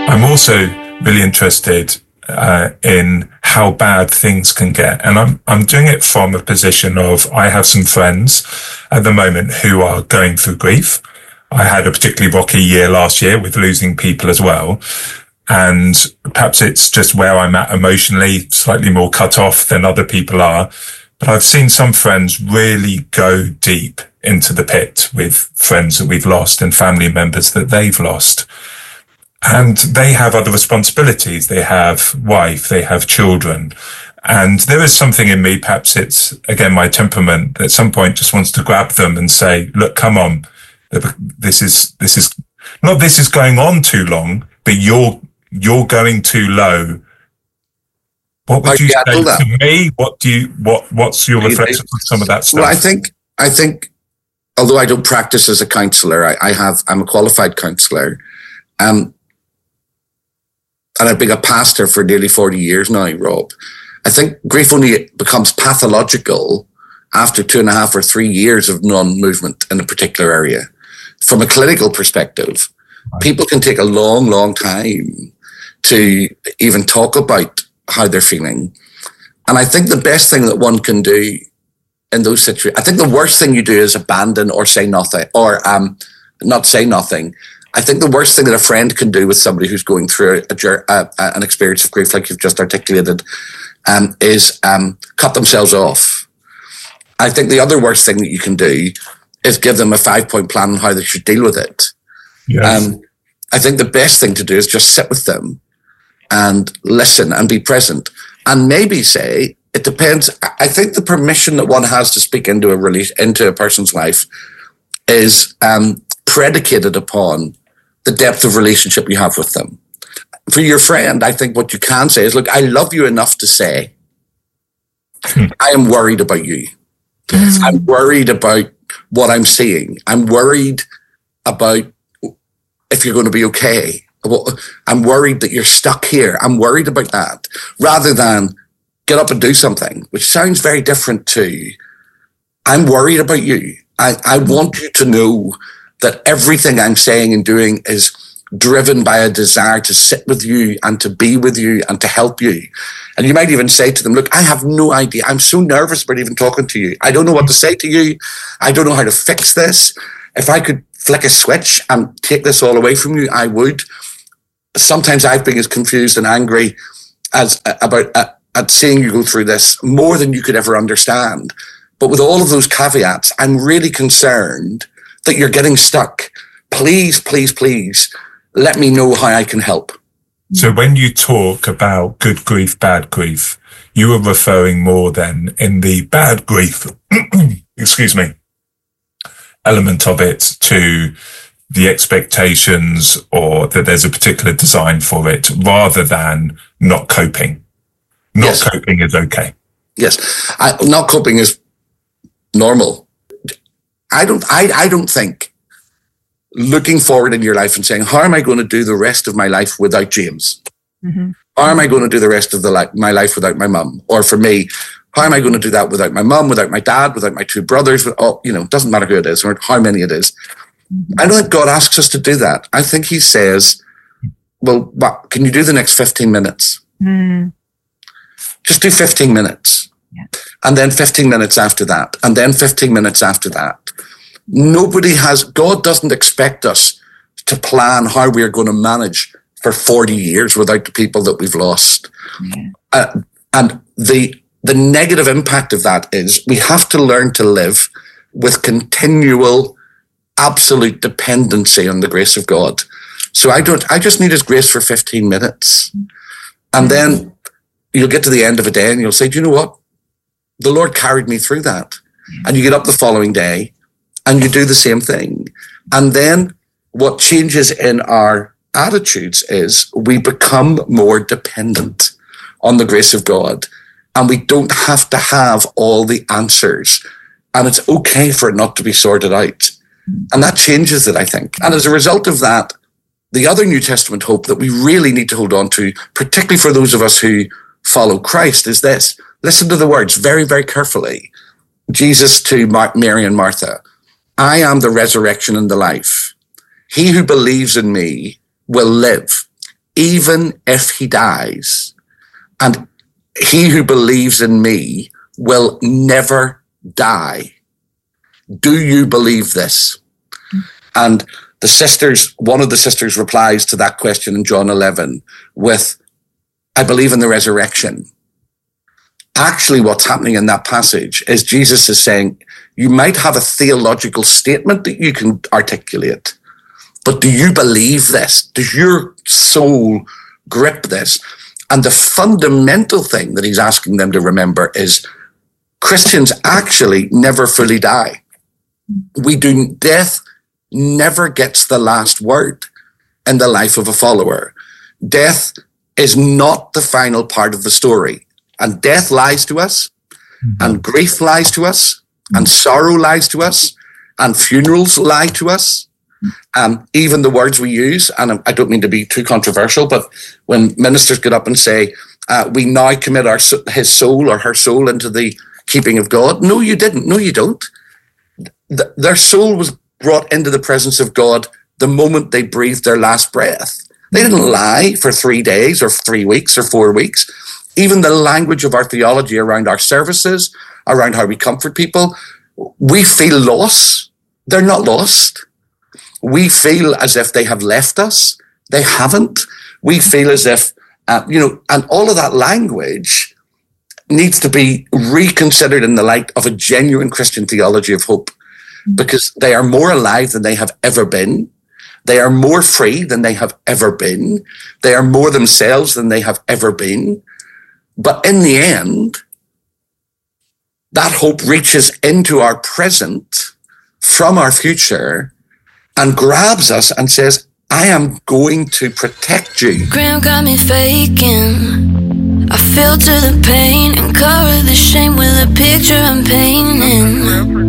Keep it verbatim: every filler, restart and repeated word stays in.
I'm also really interested uh, in how bad things can get. And I'm, I'm doing it from a position of, I have some friends at the moment who are going through grief. I had a particularly rocky year last year with losing people as well. And perhaps it's just where I'm at emotionally, slightly more cut off than other people are. But I've seen some friends really go deep into the pit with friends that we've lost and family members that they've lost. And they have other responsibilities. They have wife, they have children. And there is something in me, perhaps it's, again, my temperament, that at some point just wants to grab them and say, look, come on. This is, this is, not this is going on too long, but you're, you're going too low. What would you say to me? What do you, what, what's your reflection on some of that stuff? Well, I think, I think, although I don't practice as a counsellor, I, I have, I'm a qualified counsellor. Um, and I've been a pastor for nearly forty years now, Rob. I think grief only becomes pathological after two and a half or three years of non-movement in a particular area. From a clinical perspective, people can take a long, long time to even talk about how they're feeling. And I think the best thing that one can do in those situations, I think the worst thing you do is abandon or say nothing, or um, not say nothing. I think the worst thing that a friend can do with somebody who's going through a, a, a, an experience of grief, like you've just articulated, um, is um, cut themselves off. I think the other worst thing that you can do is give them a five-point plan on how they should deal with it. Yes. Um, I think the best thing to do is just sit with them and listen and be present. And maybe say, it depends. I think the permission that one has to speak into a release, into a person's life is um, predicated upon the depth of relationship you have with them. For your friend, I think what you can say is, look, I love you enough to say, I am worried about you. Mm. I'm worried about what I'm seeing. I'm worried about if you're going to be okay. I'm worried that you're stuck here. I'm worried about that. Rather than get up and do something, which sounds very different to, I'm worried about you. I, I want you to know that everything I'm saying and doing is driven by a desire to sit with you and to be with you and to help you. And you might even say to them, look, I have no idea. I'm so nervous about even talking to you. I don't know what to say to you. I don't know how to fix this. If I could flick a switch and take this all away from you, I would. Sometimes I've been as confused and angry as uh, about uh, at seeing you go through this more than you could ever understand. But with all of those caveats, I'm really concerned that you're getting stuck. Please, please, please, let me know how I can help. So when you talk about good grief, bad grief, you are referring more than in the bad grief, excuse me, element of it to the expectations or that there's a particular design for it rather than not coping. Not yes. coping is okay. Yes. I, not coping is normal. I don't, I, I don't think looking forward in your life and saying, how am I going to do the rest of my life without James? Mm-hmm. How am I going to do the rest of the li- my life without my mum? Or for me, how am I going to do that without my mum, without my dad, without my two brothers? With, oh, you know, it doesn't matter who it is or how many it is. Mm-hmm. I don't think God asks us to do that. I think he says, well, what, can you do the next fifteen minutes? Mm. Just do fifteen minutes. Yeah. And then fifteen minutes after that. And then fifteen minutes after that. Nobody has, God doesn't expect us to plan how we're going to manage for forty years without the people that we've lost. Yeah. Uh, and the the negative impact of that is we have to learn to live with continual, absolute dependency on the grace of God. So I don't, I just need his grace for fifteen minutes. And then you'll get to the end of a day and you'll say, do you know what? The Lord carried me through that. And you get up the following day and you do the same thing. And then what changes in our attitudes is we become more dependent on the grace of God. And we don't have to have all the answers. And it's okay for it not to be sorted out. And that changes it, I think. And as a result of that, the other New Testament hope that we really need to hold on to, particularly for those of us who follow Christ, is this. Listen to the words very, very carefully. Jesus to Mar- Mary and Martha, I am the resurrection and the life. He who believes in me will live, even if he dies, and he who believes in me will never die. Do you believe this? And the sisters, one of the sisters replies to that question in John eleven with, I believe in the resurrection. Actually, what's happening in that passage is Jesus is saying, you might have a theological statement that you can articulate, but do you believe this? Does your soul grip this? And the fundamental thing that he's asking them to remember is Christians actually never fully die. We do, death never gets the last word in the life of a follower. Death is not the final part of the story. And death lies to us, mm-hmm. and grief lies to us, mm-hmm. and sorrow lies to us, and funerals lie to us. Um, even the words we use, and I don't mean to be too controversial, but when ministers get up and say, uh, we now commit our his soul or her soul into the keeping of God. No, you didn't. No, you don't. Th- their soul was brought into the presence of God the moment they breathed their last breath. They didn't lie for three days or three weeks or four weeks. Even the language of our theology around our services, around how we comfort people, we feel loss. They're not lost. We feel as if they have left us. They haven't. We feel as if, uh, you know, and all of that language needs to be reconsidered in the light of a genuine Christian theology of hope, because they are more alive than they have ever been. They are more free than they have ever been. They are more themselves than they have ever been. But in the end, that hope reaches into our present from our future and grabs us and says, I am going to protect you. Graham got me faking. I filter the pain and cover the shame with a picture I'm painting.